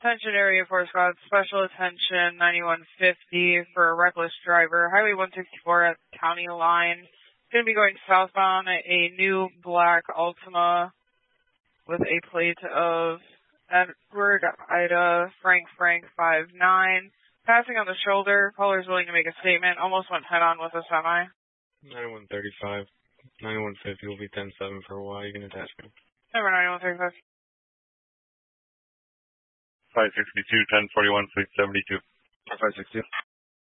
Attention area 4 squad, special attention 9150 for a reckless driver. Highway 164 at the county line. It's going to be going southbound at a new black Altima with a plate of Edward Ida Frank 59. Passing on the shoulder, caller's willing to make a statement. Almost went head on with a semi. 9135. 9150 will be 10-7 for a while. You can attach me. Number 9135. 562, 1041, 672. 562.